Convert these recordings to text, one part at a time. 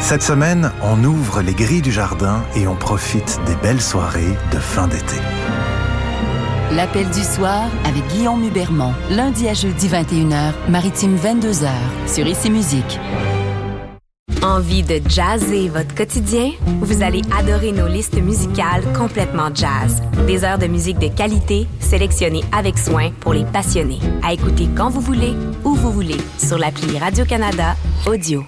Cette semaine, on ouvre les grilles du jardin et on profite des belles soirées de fin d'été. L'appel du soir avec Guillaume Hubermont. Lundi à jeudi 21h, Maritime 22h, sur Ici Musique. Envie de jazzer votre quotidien? Vous allez adorer nos listes musicales complètement jazz. Des heures de musique de qualité, sélectionnées avec soin pour les passionnés. À écouter quand vous voulez, où vous voulez, sur l'appli Radio-Canada Audio.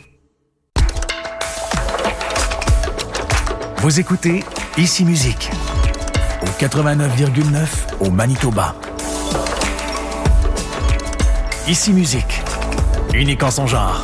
Vous écoutez Ici Musique, au 89,9 au Manitoba. Ici Musique, unique en son genre.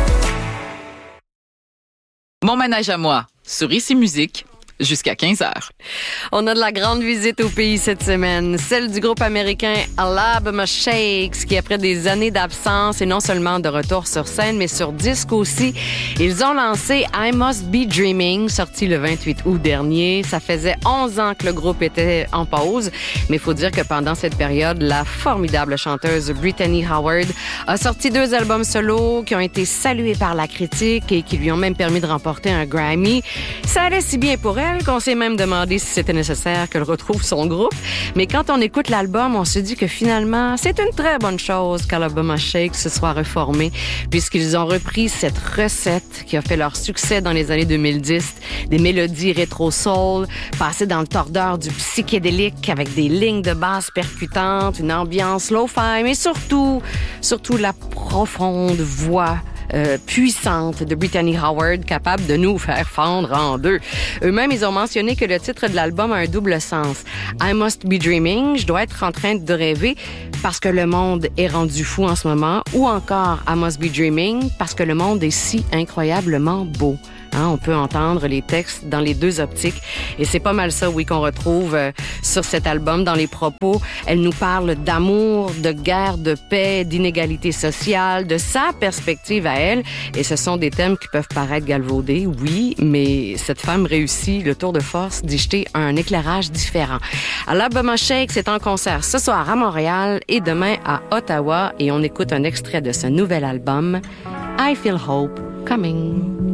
Mon manège à moi, sur Ici Musique, jusqu'à 15h. On a de la grande visite au pays cette semaine, celle du groupe américain Alabama Shakes, qui après des années d'absence est non seulement de retour sur scène, mais sur disque aussi. Ils ont lancé I Must Be Dreaming, sorti le 28 août dernier. Ça faisait 11 ans que le groupe était en pause, mais il faut dire que pendant cette période, la formidable chanteuse Brittany Howard a sorti 2 albums solo qui ont été salués par la critique et qui lui ont même permis de remporter un Grammy. Ça allait si bien pour elle qu'on s'est même demandé si c'était nécessaire qu'elle retrouve son groupe. Mais quand on écoute l'album, on se dit que finalement, c'est une très bonne chose qu'Alabama Shakes se soit reformé, puisqu'ils ont repris cette recette qui a fait leur succès dans les années 2010, des mélodies rétro-soul, passées dans le tordeur du psychédélique avec des lignes de basse percutantes, une ambiance lo-fi, mais surtout la profonde voix puissante de Brittany Howard, capable de nous faire fendre en deux. Eux-mêmes, ils ont mentionné que le titre de l'album a un double sens. I Must Be Dreaming, je dois être en train de rêver parce que le monde est rendu fou en ce moment, ou encore I Must Be Dreaming parce que le monde est si incroyablement beau. Hein, on peut entendre les textes dans les deux optiques. Et c'est pas mal ça, oui, qu'on retrouve sur cet album, dans les propos. Elle nous parle d'amour, de guerre, de paix, d'inégalité sociale, de sa perspective à elle. Et ce sont des thèmes qui peuvent paraître galvaudés, oui, mais cette femme réussit le tour de force d'y jeter un éclairage différent. Alabama Shakes c'est en concert ce soir à Montréal et demain à Ottawa. Et on écoute un extrait de ce nouvel album, I Feel Hope Coming.